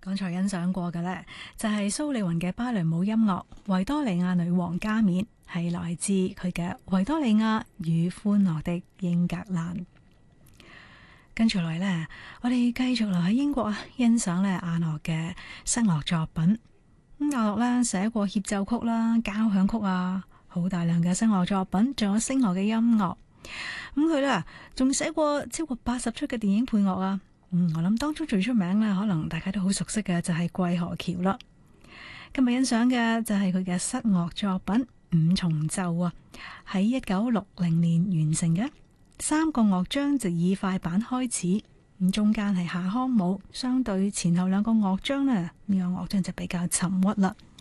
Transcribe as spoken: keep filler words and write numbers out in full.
剛才欣賞過嘅呢，就係蘇利雲嘅芭蕾舞音樂《維多利亞女王加冕》，係來自佢嘅《維多利亞與歡樂的英格蘭》。跟住嚟呢，我哋繼續留喺英國啊，欣賞呢阿諾嘅室樂作品。咁阿諾呢寫過協奏曲啦、交響曲啊，好大量嘅室樂作品，仲有聲樂嘅音樂。咁佢呢仲寫過超過八十出嘅電影配樂啊。嗯，我諗當中最出名咧，可能大家都好熟悉嘅就係《桂河橋》啦。今日欣賞嘅就係佢嘅室樂作品五重奏啊，喺一九六零年完成嘅。三個樂章就以快板開始，咁中間係下腔舞，相對前後兩個樂章呢，呢、呢個樂章就比較沉鬱啦。